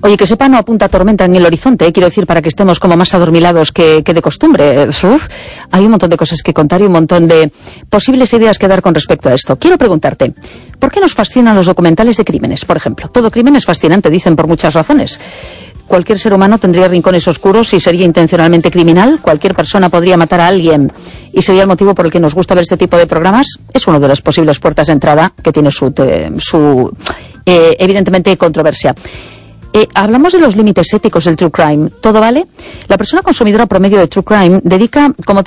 Oye, que sepa no apunta tormenta en el horizonte, quiero decir, para que estemos como más adormilados que de costumbre. Hay un montón de cosas que contar y un montón de posibles ideas que dar con respecto a esto. Quiero preguntarte, ¿por qué nos fascinan los documentales de crímenes, por ejemplo? Todo crimen es fascinante, dicen, por muchas razones. Cualquier ser humano tendría rincones oscuros y sería intencionalmente criminal. Cualquier persona podría matar a alguien y sería el motivo por el que nos gusta ver este tipo de programas. Es una de las posibles puertas de entrada que tiene su evidentemente, controversia. Hablamos de los límites éticos del True Crime. ¿Todo vale? La persona consumidora promedio de True Crime dedica como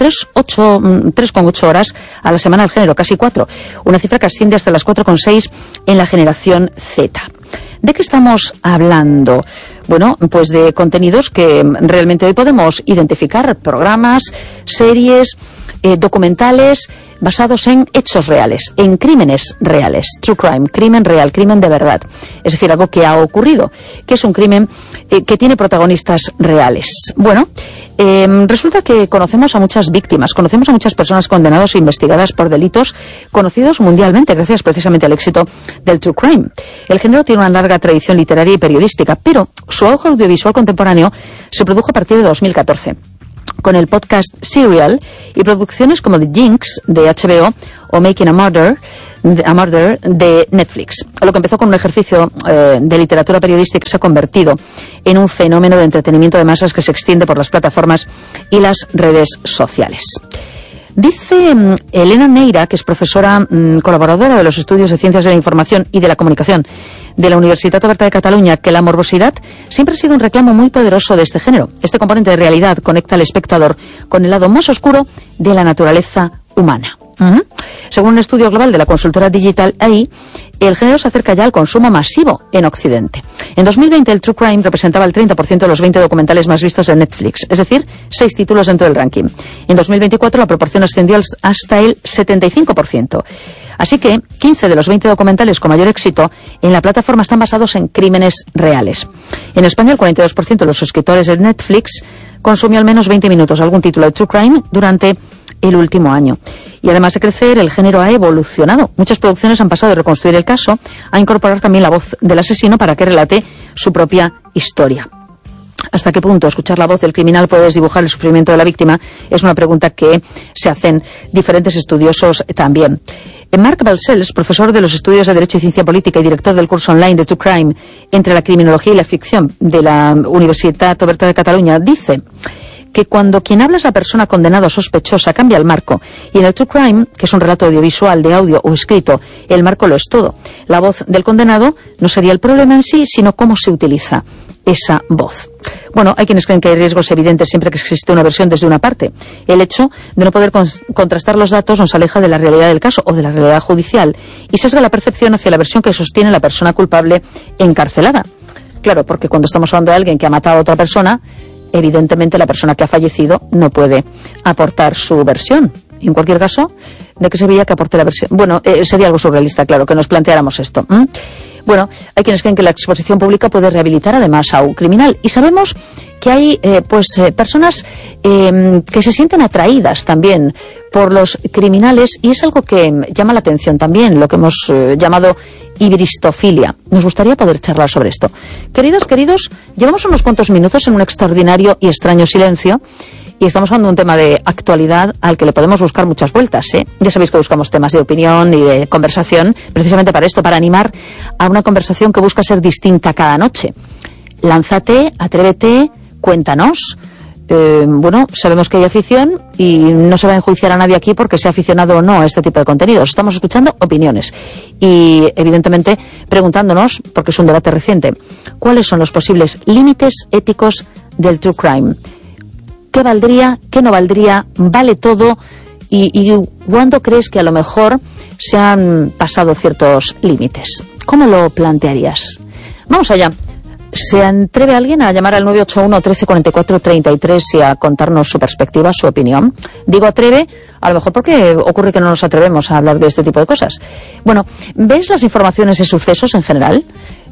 3,8 horas a la semana al género, casi 4. Una cifra que asciende hasta las 4,6 en la generación Z. ¿De qué estamos hablando? Bueno, pues de contenidos que realmente hoy podemos identificar, programas, series, documentales basados en hechos reales, en crímenes reales. True crime, crimen real, crimen de verdad. Es decir, algo que ha ocurrido, que es un crimen que tiene protagonistas reales. Bueno, resulta que conocemos a muchas víctimas, conocemos a muchas personas condenadas o investigadas por delitos conocidos mundialmente, gracias precisamente al éxito del True Crime. El género tiene una larga tradición literaria y periodística, pero su auge audiovisual contemporáneo se produjo a partir de 2014. Con el podcast Serial y producciones como The Jinx de HBO o Making a Murder de Netflix. Lo que empezó con un ejercicio de literatura periodística se ha convertido en un fenómeno de entretenimiento de masas que se extiende por las plataformas y las redes sociales. Dice Elena Neira, que es profesora colaboradora de los estudios de Ciencias de la Información y de la Comunicación de la Universitat Oberta de Cataluña, que la morbosidad siempre ha sido un reclamo muy poderoso de este género. Este componente de realidad conecta al espectador con el lado más oscuro de la naturaleza humana. Según un estudio global de la consultora Digital AI, el género se acerca ya al consumo masivo en Occidente. En 2020 el True Crime representaba el 30% de los 20 documentales más vistos de Netflix, es decir, 6 títulos dentro del ranking. En 2024 la proporción ascendió hasta el 75%. Así que 15 de los 20 documentales con mayor éxito en la plataforma están basados en crímenes reales. En España el 42% de los suscriptores de Netflix consumió al menos 20 minutos algún título de True Crime durante el último año. Y además de crecer, el género ha evolucionado. Muchas producciones han pasado de reconstruir el caso a incorporar también la voz del asesino para que relate su propia historia. ¿Hasta qué punto escuchar la voz del criminal puede desdibujar el sufrimiento de la víctima? Es una pregunta que se hacen diferentes estudiosos también. Marc Balcells, profesor de los estudios de Derecho y Ciencia Política y director del curso online de True Crime entre la criminología y la ficción de la Universitat Oberta de Cataluña, dice que cuando quien habla es la persona condenada o sospechosa, cambia el marco. Y en el True Crime, que es un relato audiovisual, de audio o escrito, el marco lo es todo. La voz del condenado no sería el problema en sí, sino cómo se utiliza esa voz. Bueno, hay quienes creen que hay riesgos evidentes siempre que existe una versión desde una parte. El hecho de no poder contrastar los datos nos aleja de la realidad del caso o de la realidad judicial y sesga la percepción hacia la versión que sostiene la persona culpable encarcelada. Claro, porque cuando estamos hablando de alguien que ha matado a otra persona, evidentemente la persona que ha fallecido no puede aportar su versión. Y en cualquier caso, ¿de qué serviría que aporte la versión? Bueno, sería algo surrealista, claro, que nos planteáramos esto. Bueno, hay quienes creen que la exposición pública puede rehabilitar además a un criminal. Y sabemos que hay personas que se sienten atraídas también por los criminales y es algo que llama la atención también, lo que hemos llamado ibristofilia. Nos gustaría poder charlar sobre esto. Queridas, queridos, llevamos unos cuantos minutos en un extraordinario y extraño silencio y estamos hablando de un tema de actualidad al que le podemos buscar muchas vueltas, ¿eh? Ya sabéis que buscamos temas de opinión y de conversación precisamente para esto, para animar a una conversación que busca ser distinta cada noche. Lánzate, atrévete, cuéntanos. Bueno, sabemos que hay afición y no se va a enjuiciar a nadie aquí porque sea aficionado o no a este tipo de contenidos. Estamos escuchando opiniones y, evidentemente, preguntándonos, porque es un debate reciente, ¿cuáles son los posibles límites éticos del True Crime? ¿Qué valdría? ¿Qué no valdría? ¿Vale todo? ¿Y cuándo crees que a lo mejor se han pasado ciertos límites? ¿Cómo lo plantearías? Vamos allá. ¿Se atreve alguien a llamar al 981 1344 33 y a contarnos su perspectiva, su opinión? Digo atreve, a lo mejor porque ocurre que no nos atrevemos a hablar de este tipo de cosas. Bueno, ¿ves las informaciones de sucesos en general?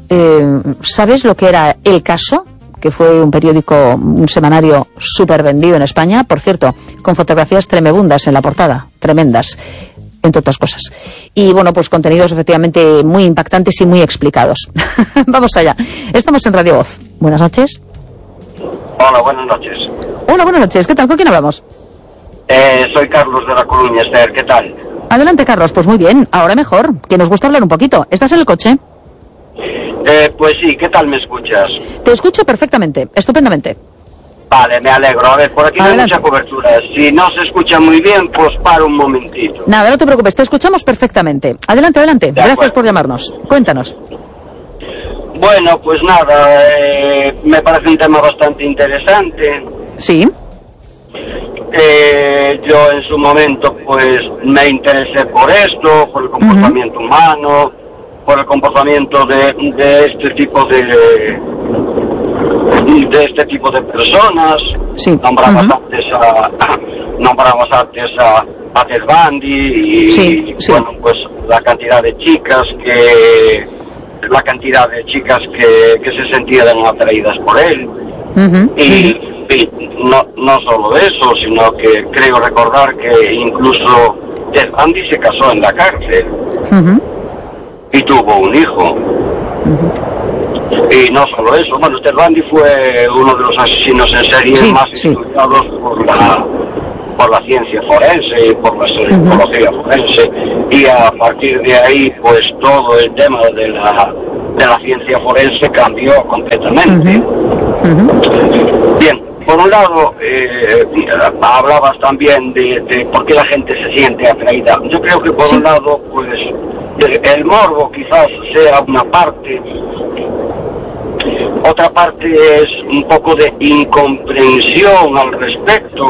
¿Sabes lo que era El Caso? Que fue un periódico, un semanario súper vendido en España, por cierto, con fotografías tremebundas en la portada, tremendas. entre otras cosas. Y bueno, pues contenidos efectivamente muy impactantes y muy explicados. Vamos allá. Estamos en Radio Voz. Buenas noches. Hola, buenas noches. Hola, buenas noches. ¿Qué tal? ¿Con quién hablamos? Soy Carlos de La Coruña, Esther. ¿Qué tal? Adelante, Carlos. Pues muy bien. Ahora mejor. Que nos gusta hablar un poquito. ¿Estás en el coche? Pues sí. ¿Qué tal me escuchas? Te escucho perfectamente. Estupendamente. Vale, me alegro. A ver, por aquí no hay Adelante. mucha cobertura. Si no se escucha muy bien, pues paro un momentito. Nada, no te preocupes. Te escuchamos perfectamente. Adelante, adelante. Gracias acuerdo. por llamarnos. Cuéntanos. Bueno, pues nada, me parece un tema bastante interesante. Sí. Yo en su momento pues me interesé por esto, por el comportamiento humano, por el comportamiento de este tipo de personas. Sí. Nombrabas antes a Ted Bundy y Sí. bueno, pues la cantidad de chicas que se sentían atraídas por él. Y no solo eso, sino que creo recordar que incluso Ted Bundy se casó en la cárcel y tuvo un hijo. Y no solo eso, bueno, Ted Bundy fue uno de los asesinos en serie más estudiados por la ciencia forense y por la psicología forense, y a partir de ahí pues todo el tema de la ciencia forense cambió completamente. Bien, por un lado hablabas también de por qué la gente se siente atraída. Yo creo que por un lado pues el morbo quizás sea una parte. Otra parte es un poco de incomprensión al respecto.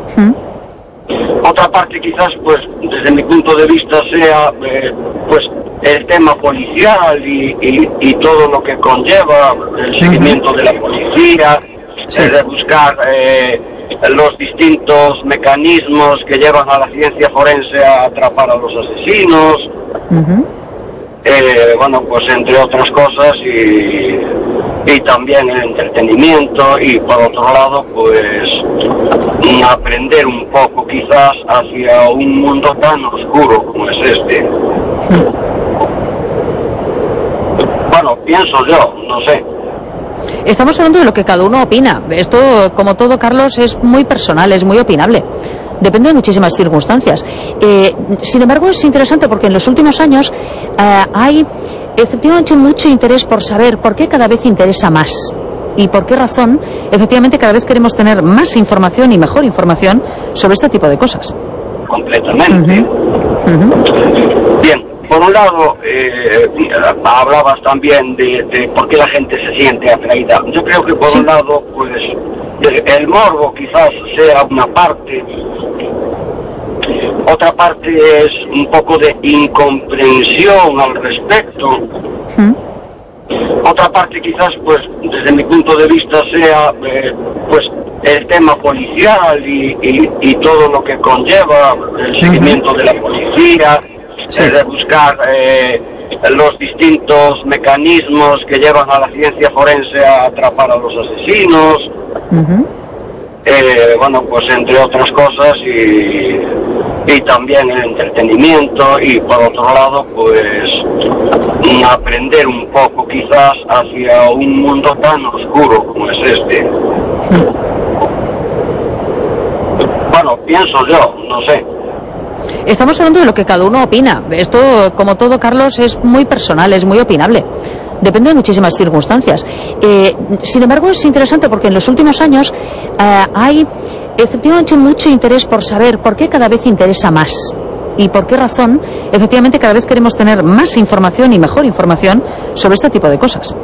Otra parte quizás, pues, desde mi punto de vista sea, pues, el tema policial y todo lo que conlleva el seguimiento de la policía, de buscar los distintos mecanismos que llevan a la ciencia forense a atrapar a los asesinos. Bueno, pues entre otras cosas y también el entretenimiento, y por otro lado pues aprender un poco quizás hacia un mundo tan oscuro como es este. Bueno, pienso yo, no sé. Estamos hablando de lo que cada uno opina. Esto, como todo, Carlos, es muy personal, es muy opinable. Depende de muchísimas circunstancias. Sin embargo, es interesante porque en los últimos años hay efectivamente mucho interés por saber por qué cada vez interesa más y por qué razón efectivamente cada vez queremos tener más información y mejor información sobre este tipo de cosas. Completamente. Bien, por un lado hablabas también de por qué la gente se siente atraída. Yo creo que por un lado pues el morbo quizás sea una parte. Otra parte es un poco de incomprensión al respecto. Otra parte quizás, pues, desde mi punto de vista sea, pues, el tema policial y todo lo que conlleva el seguimiento de la policía, de buscar los distintos mecanismos que llevan a la ciencia forense a atrapar a los asesinos. Bueno, pues entre otras cosas y también el entretenimiento, y por otro lado pues aprender un poco quizás hacia un mundo tan oscuro como es este. Bueno, pienso yo, no sé. Estamos hablando de lo que cada uno opina. Esto, como todo, Carlos, es muy personal, es muy opinable. Depende de muchísimas circunstancias. Sin embargo, es interesante porque en los últimos años hay efectivamente mucho interés por saber por qué cada vez interesa más y por qué razón efectivamente cada vez queremos tener más información y mejor información sobre este tipo de cosas.